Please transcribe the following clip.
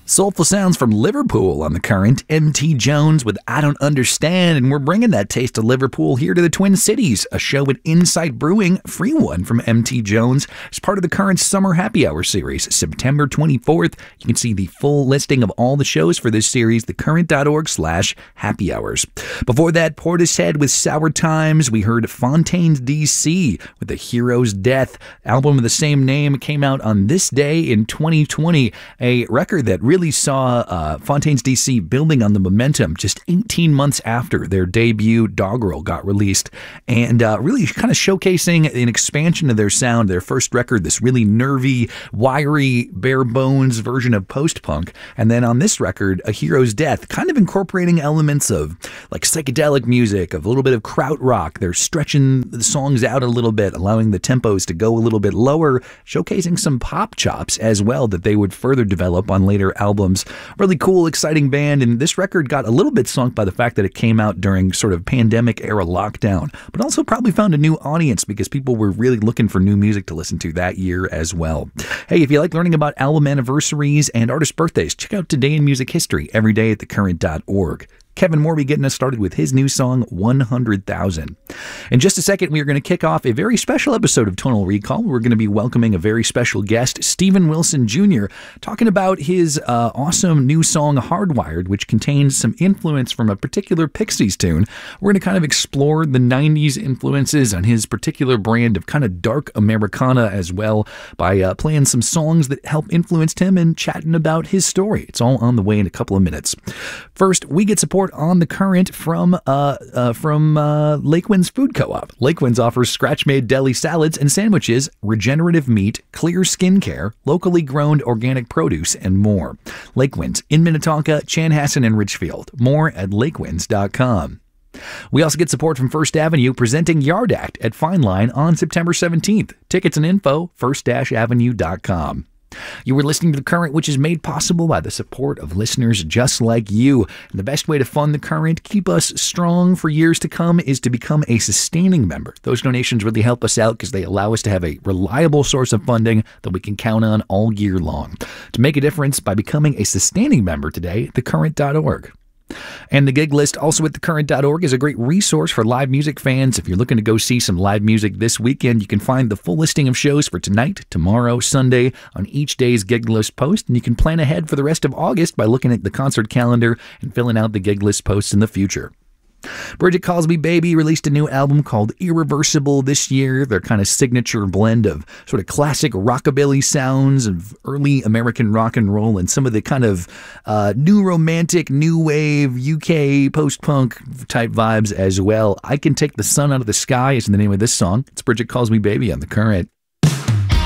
Soulful sounds from Liverpool on the Current. MT Jones with I Don't Understand, and we're bringing that taste of Liverpool here to the Twin Cities. A show at Insight Brewing, free one from MT Jones, as part of the Current Summer Happy Hour series, September 24th. You can see the full listing of all the shows for this series, thecurrent.org/happy hours. Before that, Portishead with Sour Times. We heard Fontaines DC with A Hero's Death. Album of the same name came out on this day in 2020, a record that really saw Fontaines DC building on the momentum just 18 months after their debut Doggerel got released, and really kind of showcasing an expansion of their sound. Their first record, this really nervy, wiry, bare bones version of post-punk, and then on this record, A Hero's Death, kind of incorporating elements of like psychedelic music, of a little bit of krautrock. They're stretching the songs out a little bit, allowing the tempos to go a little bit lower, showcasing some pop chops as well that they would further develop on later albums. Really cool, exciting band, and this record got a little bit sunk by the fact that it came out during sort of pandemic era lockdown, but also probably found a new audience because people were really looking for new music to listen to that year as well. Hey, if you like learning about album anniversaries and artist birthdays, check out Today in Music History every day at thecurrent.org. Kevin Morby getting us started with his new song, 100,000. In just a second, we are going to kick off a very special episode of Tonal Recall. We're going to be welcoming a very special guest, Steven Wilson Jr., talking about his awesome new song, Hardwired, which contains some influence from a particular Pixies tune. We're going to kind of explore the 90s influences on his particular brand of kind of dark Americana as well by playing some songs that help influenced him and chatting about his story. It's all on the way in a couple of minutes. First, we get support on the Current from Lakewinds Food Co-op. Lakewinds offers scratch-made deli salads and sandwiches, regenerative meat, clear skincare, locally grown organic produce, and more. Lakewinds in Minnetonka, Chanhassen, and Richfield. More at lakewinds.com. We also get support from First Avenue presenting Yard Act at Fine Line on September 17th. Tickets and info, first-avenue.com. You were listening to The Current, which is made possible by the support of listeners just like you. And the best way to fund The Current, keep us strong for years to come, is to become a sustaining member. Those donations really help us out because they allow us to have a reliable source of funding that we can count on all year long. To make a difference by becoming a sustaining member today, thecurrent.org. And the gig list, also at thecurrent.org, is a great resource for live music fans. If you're looking to go see some live music this weekend, you can find the full listing of shows for tonight, tomorrow, Sunday on each day's gig list post, and you can plan ahead for the rest of August by looking at the concert calendar and filling out the gig list posts in the future. Bridget Calls Me Baby released a new album called Irreversible this year. Their kind of signature blend of sort of classic rockabilly sounds of early American rock and roll and some of the kind of new romantic, new wave, UK post-punk type vibes as well. I Can Take the Sun Out of the Sky is the name of this song. It's Bridget Calls Me Baby on The Current.